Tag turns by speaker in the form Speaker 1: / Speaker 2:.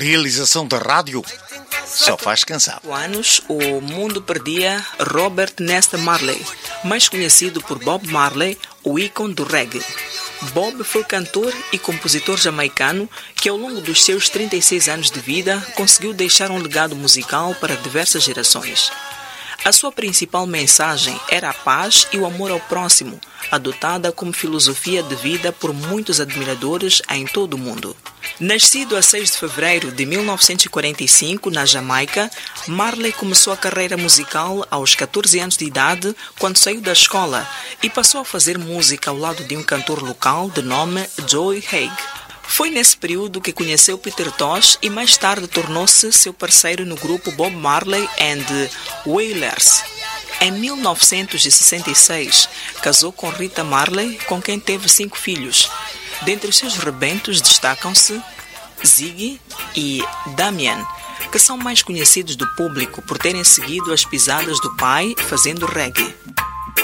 Speaker 1: realização da rádio só faz cansado.
Speaker 2: Há anos, o mundo perdia Robert Nesta Marley, mais conhecido por Bob Marley, o ícone do reggae. Bob foi cantor e compositor jamaicano que, ao longo dos seus 36 anos de vida, conseguiu deixar um legado musical para diversas gerações. A sua principal mensagem era a paz e o amor ao próximo, adotada como filosofia de vida por muitos admiradores em todo o mundo. Nascido a 6 de fevereiro de 1945, na Jamaica, Marley começou a carreira musical aos 14 anos de idade, quando saiu da escola, e passou a fazer música ao lado de um cantor local de nome Joey Haig. Foi nesse período que conheceu Peter Tosh e mais tarde tornou-se seu parceiro no grupo Bob Marley and the Wailers. Em 1966, casou com Rita Marley, com quem teve 5 filhos. Dentre os seus rebentos destacam-se Ziggy e Damian, que são mais conhecidos do público por terem seguido as pisadas do pai fazendo reggae.